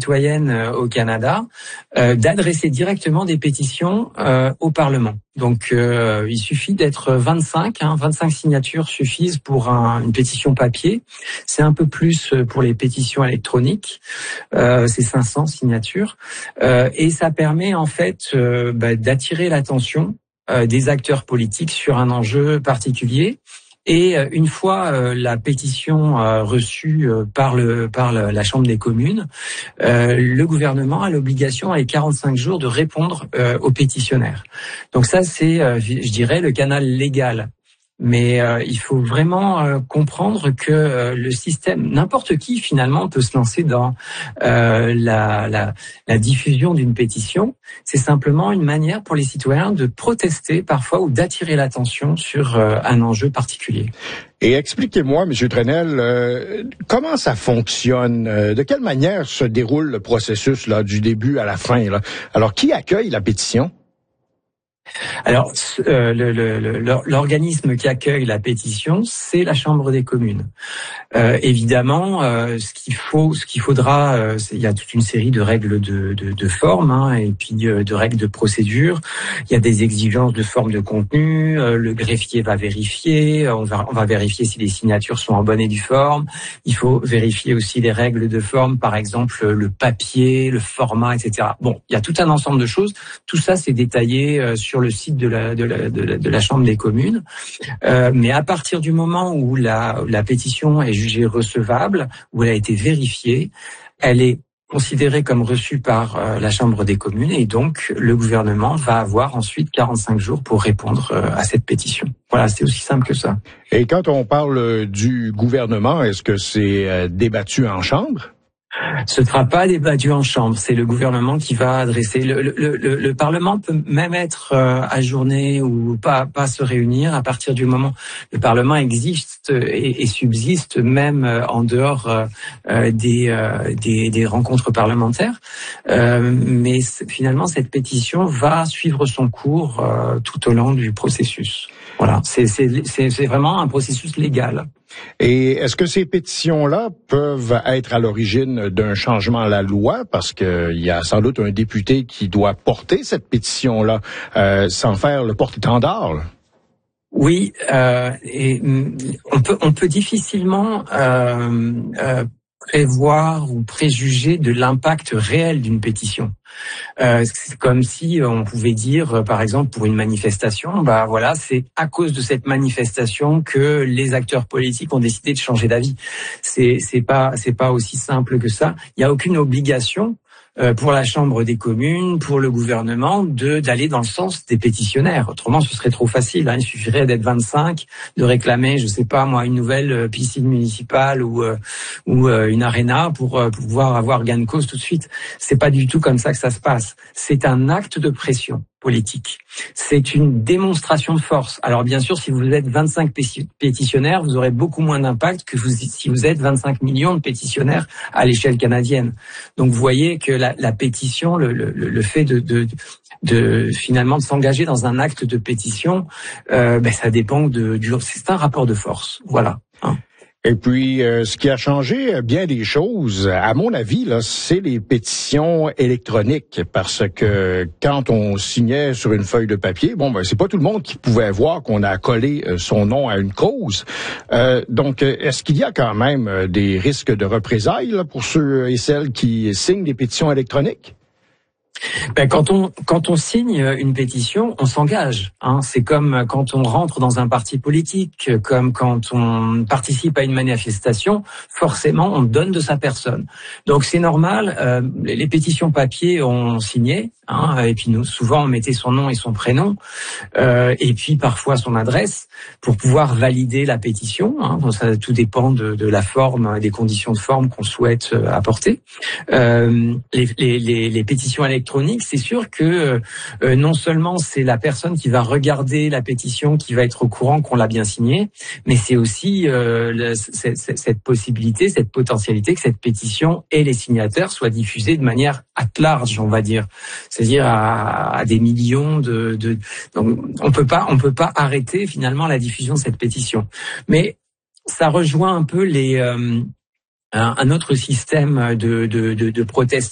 citoyennes au Canada d'adresser directement des pétitions au Parlement. Donc, il suffit d'être 25. 25 signatures suffisent pour une pétition papier. C'est un peu plus pour les pétitions électroniques. C'est 500 signatures. Et ça permet en fait d'attirer l'attention des acteurs politiques sur un enjeu particulier. Et une fois la pétition reçue par la Chambre des communes, le gouvernement a l'obligation, à les 45 jours, de répondre aux pétitionnaires. Donc ça, c'est, je dirais, le canal légal. Mais il faut vraiment comprendre que le système, n'importe qui finalement peut se lancer dans la diffusion d'une pétition. C'est simplement une manière pour les citoyens de protester parfois ou d'attirer l'attention sur un enjeu particulier. Et expliquez-moi, M. Trenel, comment ça fonctionne? De quelle manière se déroule le processus là, du début à la fin là? Alors, qui accueille la pétition? Alors, l'organisme qui accueille la pétition, c'est la Chambre des communes. Évidemment, ce qu'il faudra, il y a toute une série de règles de forme, et puis de règles de procédure. Il y a des exigences de forme de contenu. Le greffier va vérifier. On va vérifier si les signatures sont en bonne et due forme. Il faut vérifier aussi les règles de forme, par exemple le papier, le format, etc. Bon, il y a tout un ensemble de choses. Tout ça, c'est détaillé sur le site de la Chambre des communes. Mais à partir du moment où la pétition est jugée recevable, où elle a été vérifiée, elle est considérée comme reçue par la Chambre des communes et donc le gouvernement va avoir ensuite 45 jours pour répondre à cette pétition. Voilà, c'est aussi simple que ça. Et quand on parle du gouvernement, est-ce que c'est débattu en Chambre? Ce ne sera pas débattu en Chambre, c'est le gouvernement qui va adresser. Le Parlement peut même être ajourné ou pas se réunir à partir du moment le Parlement existe et subsiste même en dehors des rencontres parlementaires. Mais finalement, cette pétition va suivre son cours tout au long du processus. Voilà, c'est vraiment un processus légal. Et est-ce que ces pétitions-là peuvent être à l'origine d'un changement à la loi? Parce qu'il y a sans doute un député qui doit porter cette pétition-là sans faire le porte-étendard. Oui, et on peut difficilement prévoir ou préjuger de l'impact réel d'une pétition. C'est comme si on pouvait dire, par exemple, pour une manifestation, voilà, c'est à cause de cette manifestation que les acteurs politiques ont décidé de changer d'avis. C'est pas aussi simple que ça. Il n'y a aucune obligation pour la Chambre des communes, pour le gouvernement, d'aller dans le sens des pétitionnaires. Autrement, ce serait trop facile. Il suffirait d'être 25, de réclamer, je sais pas moi, une nouvelle piscine municipale ou une aréna pour pouvoir avoir gain de cause tout de suite. C'est pas du tout comme ça que ça se passe. C'est un acte de pression politique. C'est une démonstration de force. Alors bien sûr, si vous êtes 25 pétitionnaires, vous aurez beaucoup moins d'impact que si vous êtes 25 millions de pétitionnaires à l'échelle canadienne. Donc vous voyez que la pétition, le fait de finalement de s'engager dans un acte de pétition, ça dépend c'est un rapport de force. Voilà. Et puis, ce qui a changé bien des choses, à mon avis, là, c'est les pétitions électroniques, parce que quand on signait sur une feuille de papier, c'est pas tout le monde qui pouvait voir qu'on a collé son nom à une cause. Donc, est-ce qu'il y a quand même des risques de représailles là, pour ceux et celles qui signent des pétitions électroniques? Quand on signe une pétition, on s'engage. C'est comme quand on rentre dans un parti politique, comme quand on participe à une manifestation. Forcément, on donne de sa personne. Donc c'est normal. Les pétitions papier ont signé, et puis nous, souvent, on mettait son nom et son prénom, et puis parfois son adresse pour pouvoir valider la pétition. Ça tout dépend de la forme, des conditions de forme qu'on souhaite apporter. Les pétitions électroniques, c'est sûr que non seulement c'est la personne qui va regarder la pétition qui va être au courant qu'on l'a bien signée, mais c'est aussi cette possibilité, cette potentialité que cette pétition et les signataires soient diffusés de manière at large, on va dire, c'est-à-dire à des millions donc on peut pas arrêter finalement la diffusion de cette pétition. Mais ça rejoint un peu un autre système de protestation